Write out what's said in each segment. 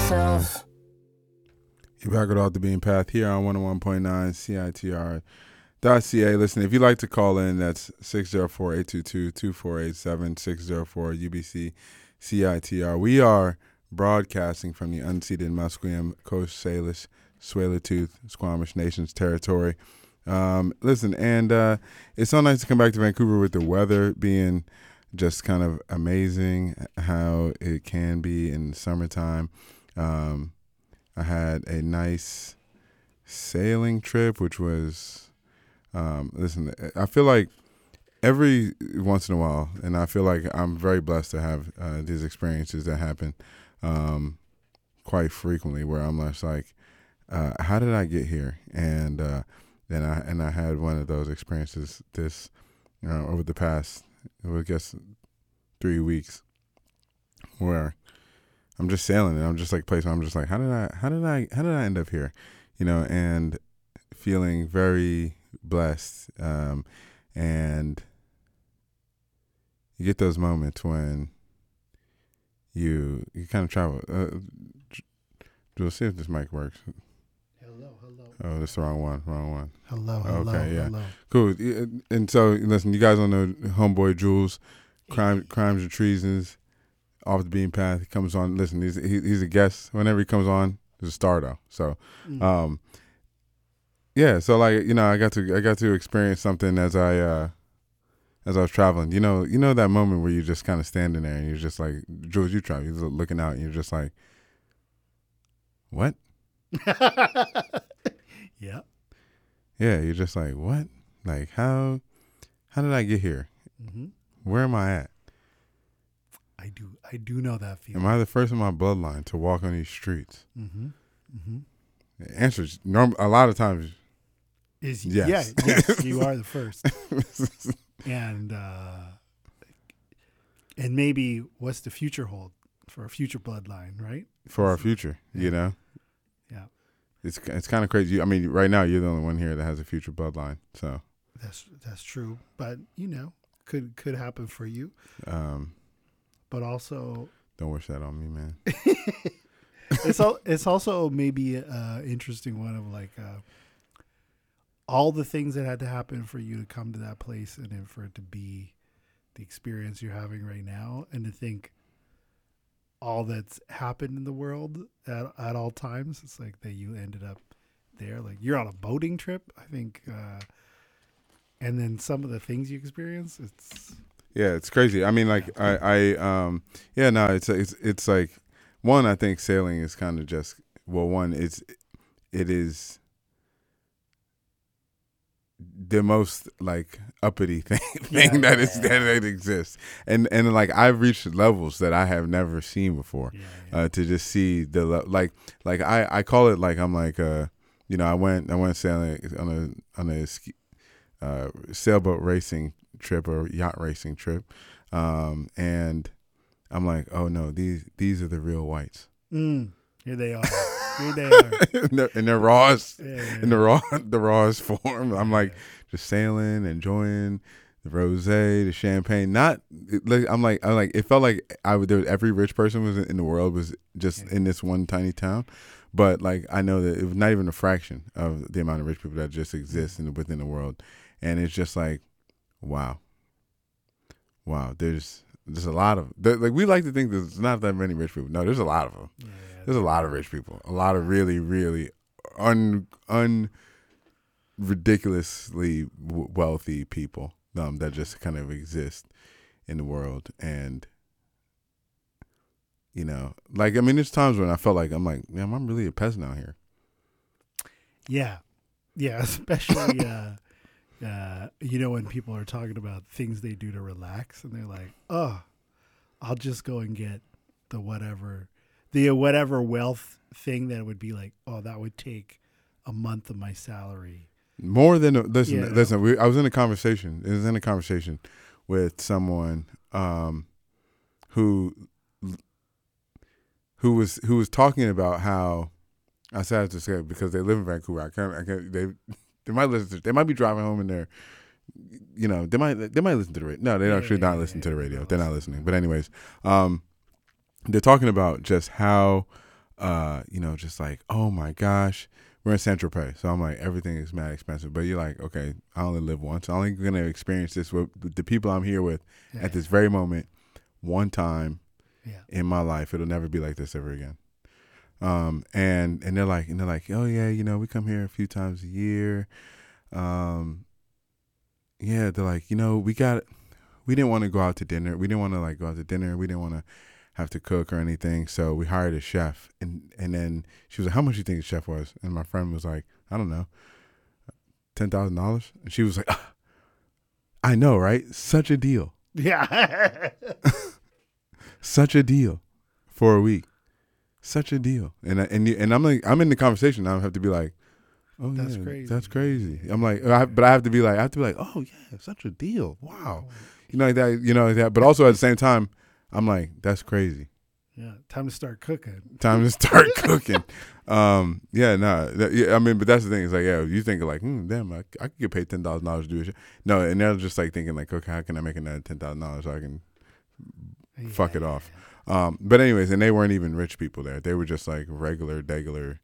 myself. You're back with Off the Beam Path here on 101.9 CITR.ca. Listen, if you'd like to call in, that's 604-822-2487, 604-UBC CITR. We are broadcasting from the unceded Musqueam, Coast Salish, Tsleil-Waututh, Squamish Nations territory. Listen, and it's so nice to come back to Vancouver with the weather being just kind of amazing, how it can be in the summertime. I had a nice sailing trip, which was, listen, I feel like every once in a while, and I feel like I'm very blessed to have these experiences that happen quite frequently, where I'm just like, how did I get here? And then I had one of those experiences this over the past, I guess, 3 weeks, where I'm just sailing and I'm just like placing. I'm just like, how did I end up here? And feeling very blessed. And you get those moments when you kind of travel. We'll see if this mic works. Hello. Oh, that's the wrong one. Hello. Okay, yeah. Hello. Cool. And so, listen, you guys don't know homeboy Jules, Crimes and Treasons, Off the Beam Path. He comes on. Listen, he's a guest. Whenever he comes on, he's a star though. So, yeah. So like, I got to experience something as I was traveling. You know that moment where you're just kind of standing there and you're just like, Jules, you travel. You're looking out and you're just like, what? Yeah. Yeah, you're just like, what? Like, how did I get here? Mm-hmm. Where am I at? I do know that feeling. Am I the first in my bloodline to walk on these streets? Mm-hmm. Mm-hmm. The answer is a lot of times Is yes. Yeah, yes, you are the first. And maybe what's the future hold for a future bloodline, right? For our future, Yeah. Yeah. It's kind of crazy. I mean, right now you're the only one here that has a future bloodline. So That's true, but could happen for you. But also, don't wish that on me, man. it's also maybe an interesting one of like all the things that had to happen for you to come to that place, and then for it to be the experience you're having right now, and to think all that's happened in the world at all times. It's like that you ended up there. Like you're on a boating trip, I think, and then some of the things you experience. It's crazy. I mean, like it's like, one, I think sailing is kind of just, it is the most like uppity thing that exists, and like I've reached levels that I have never seen before. To just see the like I call it like, I'm like I went sailing on a sailboat racing trip or yacht racing trip, and I'm like, oh no, these are the real whites. Here they are. Here they are. in their rawest, in the rawest form. I'm like just sailing, enjoying the rosé, the champagne. I'm like, it felt like every rich person was in the world was just in this one tiny town. But like, I know that it was not even a fraction of the amount of rich people that just exist within the world. And it's just like, wow. There's a lot of, like, we like to think there's not that many rich people. No, there's a lot of them. Yeah, there's a lot of rich people. A lot of really, really ridiculously wealthy people that just kind of exist in the world. And, like, I mean, there's times when I felt like, I'm like, man, I'm really a peasant out here. Yeah. Yeah, especially, when people are talking about things they do to relax, and they're like, oh, I'll just go and get the whatever wealth thing that would be like, oh, that would take a month of my salary. More than listen. I was in a conversation. It was in a conversation with someone who was talking about how, I said to say, because they live in Vancouver. I can't. They might listen. They might be driving home in their, they might listen to the radio. No, they're actually not listening to the radio. They're not listening. But anyways, they're talking about just how just like, oh my gosh, we're in Saint Tropez, so I'm like, everything is mad expensive. But you're like, okay, I only live once. I'm only gonna experience this with the people I'm here with at this very moment, one time in my life. It'll never be like this ever again. And they're like, oh yeah, we come here a few times a year. Yeah, they're like, we didn't want to go out to dinner. We didn't want to like go out to dinner. We didn't want to have to cook or anything. So we hired a chef. And then she was like, how much do you think the chef was? And my friend was like, I don't know, $10,000. And she was like, I know, right? Such a deal. Yeah. Such a deal for a week. Such a deal. And I'm like, I'm in the conversation now. I have to be like, oh, that's yeah, crazy. That's crazy. I'm like, but I have to be like, oh yeah, such a deal. Wow. Like that. But also at the same time, I'm like, that's crazy. Yeah. Time to start cooking. I mean, but that's the thing. It's like, yeah, you think like, damn, I could get paid $10,000 to do it. No, and they're just like thinking like, okay, how can I make another $10,000 so I can fuck it off? But anyways, and they weren't even rich people there. They were just like regular degulars.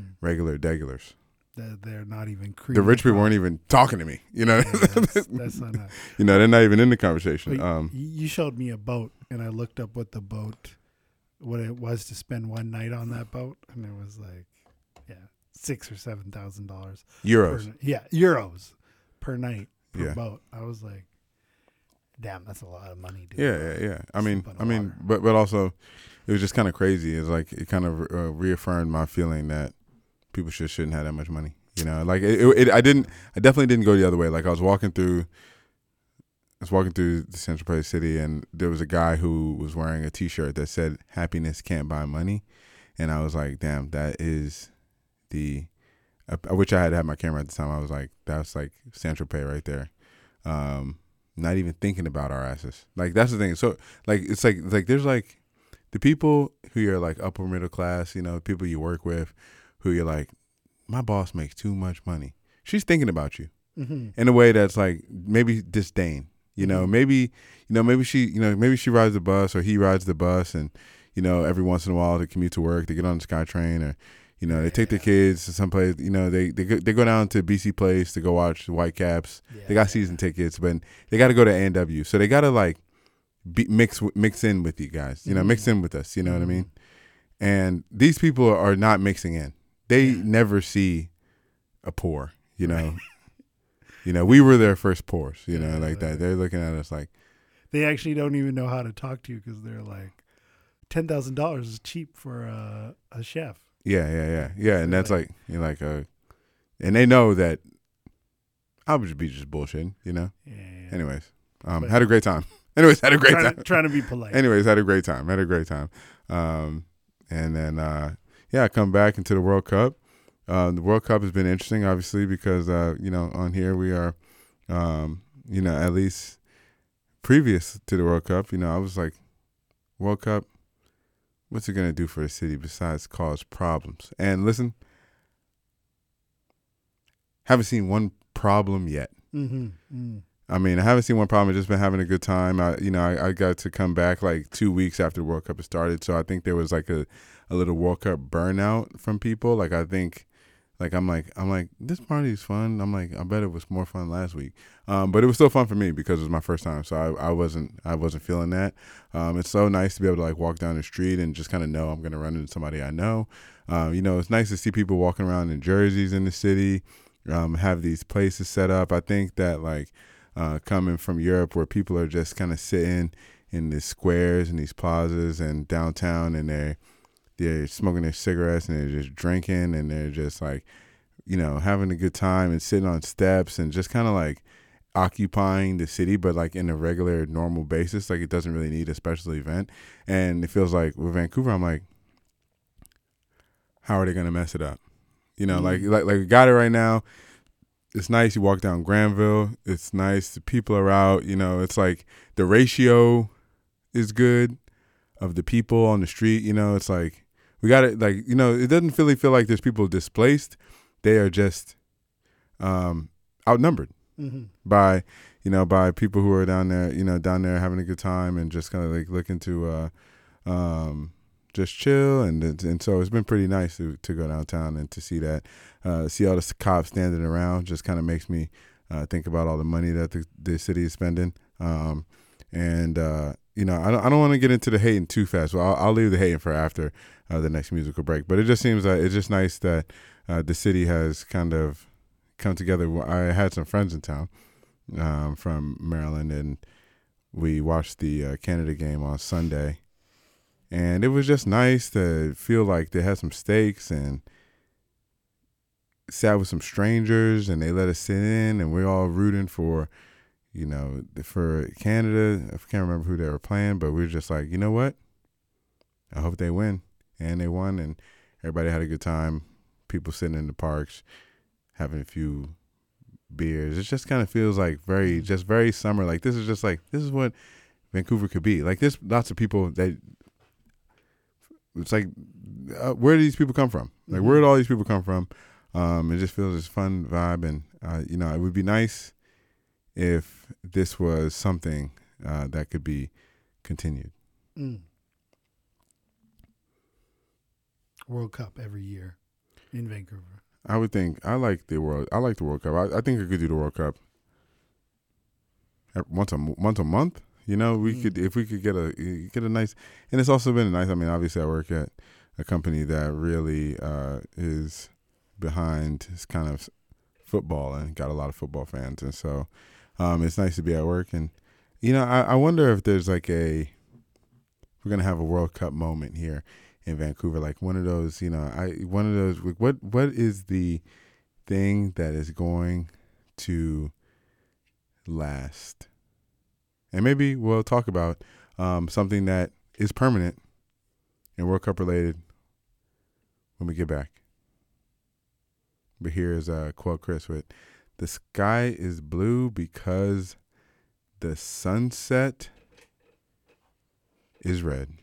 They're not even creepy. The rich people weren't even talking to me. That's not nice. They're not even in the conversation. You showed me a boat, and I looked up what it was to spend one night on that boat, and it was like, $6,000 or $7,000 euros. Euros per night per Yeah. boat. I was like, damn, that's a lot of money. Dude. Yeah. I mean, but also, it was just kind of crazy. It's like it kind of reaffirmed my feeling that people shouldn't have that much money. Like I definitely didn't go the other way. Like I was walking through the Central Place City, and there was a guy who was wearing a T-shirt that said "Happiness can't buy money," and I was like, "Damn, that is the." I wish I had my camera at the time. I was like, "That's like Central Pay right there." Not even thinking about our asses. Like that's the thing. So like it's like there's like the people who you're like upper middle class. People you work with, who you're like, my boss makes too much money. She's thinking about you in a way that's like maybe disdain. Maybe she rides the bus or he rides the bus, and every once in a while to commute to work, they get on the SkyTrain, or they take their kids to someplace. They go down to BC Place to go watch the Whitecaps. They got season tickets, but they got to go to A&W, so they got to like mix in with you guys. Mix in with us. You know what I mean? And these people are not mixing in. They never see a poor, we were their first poors, like that. They're looking at us like. They actually don't even know how to talk to you because they're like, $10,000 is cheap for a chef. Yeah. And that's like, you're like, and they know that I would be just bullshitting, Yeah. Anyways, had a great time. Trying to be polite. Anyways, had a great time. And then, I come back into the World Cup. The World Cup has been interesting, obviously, because, on here we are, at least previous to the World Cup, I was like, World Cup, what's it going to do for the city besides cause problems? And listen, haven't seen one problem yet. I mean, I haven't seen one problem. I've just been having a good time. I got to come back like 2 weeks after the World Cup had started. So I think there was like a little World Cup burnout from people. Like I think, like I'm like this party is fun. I'm like, I bet it was more fun last week. But it was still fun for me because it was my first time. So I wasn't feeling that. It's so nice to be able to like walk down the street and just kind of know I'm going to run into somebody I know. It's nice to see people walking around in jerseys in the city, have these places set up. I think that like, coming from Europe where people are just kind of sitting in the squares and these plazas and downtown, and they're smoking their cigarettes and they're just drinking and they're just like, having a good time and sitting on steps and just kind of like occupying the city, but like in a regular normal basis. Like it doesn't really need a special event. And it feels like with Vancouver, I'm like, how are they going to mess it up? Like we got it right now. It's nice. You walk down Granville. It's nice. The people are out. It's like the ratio is good of the people on the street. It's like we got it. Like, it doesn't really feel like there's people displaced. They are just outnumbered by people who are down there, down there having a good time and just kind of like looking to, just chill, and so it's been pretty nice to go downtown and to see that, see all the cops standing around. Just kind of makes me think about all the money that the city is spending. And you know, I don't want to get into the hating too fast. Well, I'll leave the hating for after the next musical break. But it just seems like it's just nice that the city has kind of come together. I had some friends in town from Maryland, and we watched the Canada game on Sunday. And it was just nice to feel like they had some steaks and sat with some strangers, and they let us sit in, and we're all rooting for, you know, for Canada. I can't remember who they were playing, but we were just like, you know what? I hope they win. And they won, and everybody had a good time. People sitting in the parks, having a few beers. It just kind of feels like very summer. Like this is what Vancouver could be. Like there's lots of people that, it's like, where do these people come from? Like, where did all these people come from? It just feels this fun vibe, and you know, it would be nice if this was something that could be continued. World Cup every year in Vancouver. I would think I like the World Cup. I think I could do the World Cup once a month. You know, we could, if we could get a nice, and it's also been nice. I mean, obviously, I work at a company that really is behind this kind of football and got a lot of football fans, and so it's nice to be at work. And you know, I wonder if there's like we're gonna have a World Cup moment here in Vancouver, like one of those. You know, what is the thing that is going to last? And maybe we'll talk about something that is permanent and World Cup related when we get back. But here's Quell Chris with "The Sky is Blue Because the Sunset is Red."